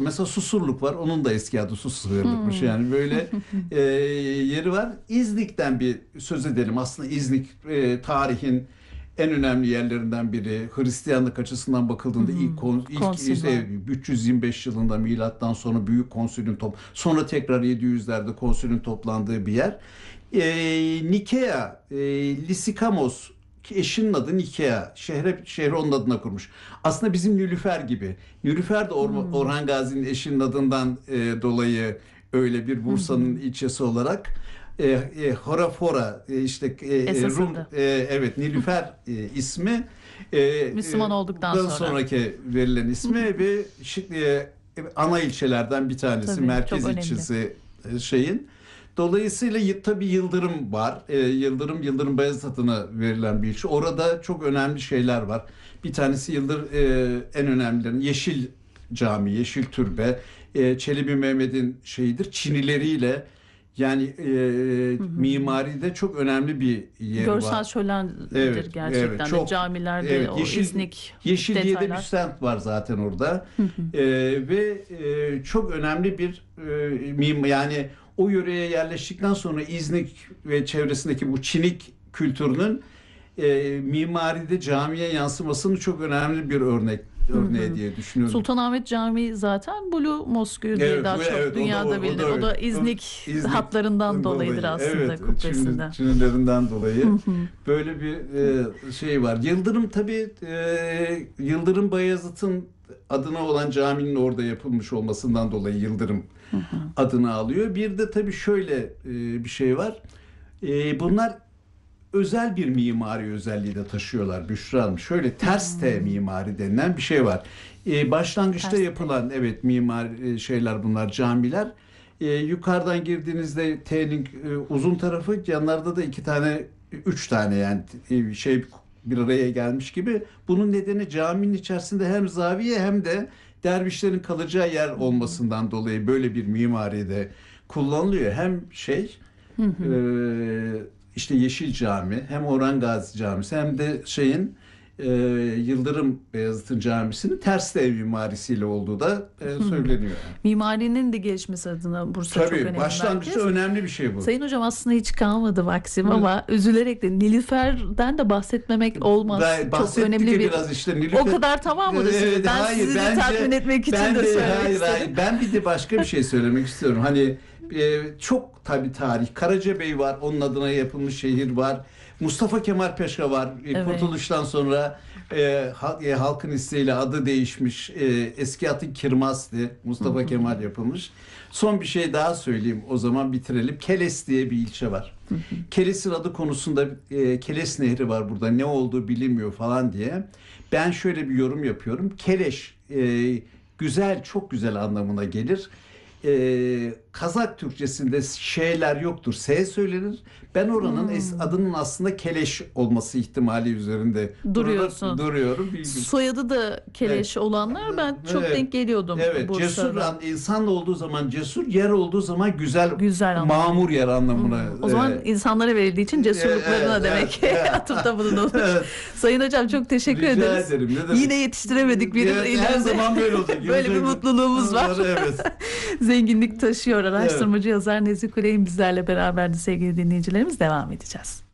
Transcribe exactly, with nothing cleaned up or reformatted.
Mesela Susurluk var. Onun da eski adı Susurluk'muş. Hmm. Yani böyle e, yeri var. İznik'ten bir söz edelim. Aslında İznik e, tarihin en önemli yerlerinden biri. Hristiyanlık açısından bakıldığında Hmm. ilk kon, ilk Konsül işte var. üç yüz yirmi beş yılında milattan sonra büyük konsülün top sonra tekrar yedi yüzlerde konsülün toplandığı bir yer. E, Nikea, e, Lysikamos eşinin adı Nikea. Şehre, şehri onun adına kurmuş. Aslında bizim Nilüfer gibi. Nilüfer de Or Hmm. Orhan Gazi'nin eşinin adından e, dolayı öyle bir Bursa'nın Hmm. ilçesi olarak e, e, Horafora e, işte e, Esas Rum adı. e, evet Nilüfer e, ismi e, Müslüman e, olduktan dan sonra. sonraki verilen ismi ve şi- e, ana ilçelerden bir tanesi, Tabii, merkez çok önemli. ilçesi e, şeyin. Dolayısıyla y- tabii Yıldırım var. E, Yıldırım, Yıldırım Beyazıt adına verilen bir ilçe. Orada çok önemli şeyler var. Bir tanesi Yıldır e, en önemlilerin Yeşil Cami, Yeşil Türbe. E, Çelebi Mehmet'in şeyidir. Çinileriyle yani e, mimaride çok önemli bir yer Görsel var. şölendir Evet, gerçekten evet, de. çok- Camilerde evet, o yeşil- İznik Yeşil diye de bir detaylar. semt var zaten orada. Ee, ve e, çok önemli bir e, mim yani o yöreye yerleştikten sonra İznik ve çevresindeki bu Çinik kültürünün e, mimaride camiye yansımasının çok önemli bir örnek örneği diye düşünüyorum. Sultanahmet Camii zaten Blue Mosque diye Evet, daha bu- çok evet, o da dünyada o- o da bilinir. O öyle. da İznik, İznik hatlarından dolayıdır aslında, Evet, kubbesinde. Çin- Çinilerinden dolayı böyle bir e, şey var. Yıldırım tabii e, Yıldırım Bayezid'in adına olan caminin orada yapılmış olmasından dolayı Yıldırım adını alıyor. Bir de tabii şöyle e, bir şey var. E, bunlar özel bir mimari özelliği de taşıyorlar Büşra Hanım. Şöyle ters T mimari denilen bir şey var. Ee, başlangıçta Ters T. yapılan evet mimari şeyler bunlar camiler. Ee, yukarıdan girdiğinizde T'nin e, uzun tarafı yanlarda da iki tane üç tane yani e, şey bir araya gelmiş gibi. Bunun nedeni caminin içerisinde hem zaviye hem de dervişlerin kalacağı yer olmasından dolayı böyle bir mimari de kullanılıyor. Hem şey e, işte Yeşil Cami hem Orhan Gazi Camisi hem de şeyin e, Yıldırım Beyazıt'ın camisinin ters dev mimarisiyle olduğu da e, söyleniyor. Mimarinin de gelişmesi adına Bursa çok Tabii önemli başlangıçta merkez. önemli bir şey bu. Sayın Hocam aslında hiç kalmadı vaktim ama üzülerek de Nilüfer'den de bahsetmemek olmaz. Ben Çok bahsettik önemli ya bir... biraz işte Nilüfer. O kadar tamam mıdır sizin? Evet, Ben hayır, sizi de bence- tatmin etmek için ben de söylemek hayır, istedim. hayır. Ben bir de başka bir şey söylemek istiyorum. Hani e, çok tabii tarih. Karacabey var. Onun adına yapılmış şehir var. Mustafa Kemal Paşa var. E, Evet. Kurtuluştan sonra e, hal- e, halkın isteğiyle adı değişmiş. E, eski adı Kirmas'tı. Mustafa Kemal yapılmış. Son bir şey daha söyleyeyim. O zaman bitirelim. Keles diye bir ilçe var. Keles'in adı konusunda e, Keles Nehri var burada. Ne olduğu bilinmiyor falan diye. Ben şöyle bir yorum yapıyorum. Keleş e, güzel, çok güzel anlamına gelir. E, Kazak Türkçesinde şeyler yoktur. S söylenir. Ben oranın es, adının aslında Keleş olması ihtimali üzerinde Duruyorsun. Durur- duruyorum. Bilgim. Soyadı da Keleş Evet. olanlar ben çok Evet. denk geliyordum Evet, Bursa'da. cesur an- insan olduğu zaman cesur, yer olduğu zaman güzel, Güzel anlamına. mamur yer anlamına. O zaman e, insanlara verildiği için cesurluklarına Evet, demek evet, evet. atıfta bulunulmuş. Evet. Sayın Hocam çok teşekkür Rica ederiz. ederim, ne demek. Yine yetiştiremedik bir Evet, her zaman böyle olacak. Böyle bir Yapacak- mutluluğumuz var. Evet. Zenginlik taşıyor. Araştırmacı yazar Nezih Kuley'in bizlerle beraberdi sevgili dinleyicilerimiz. Devam edeceğiz.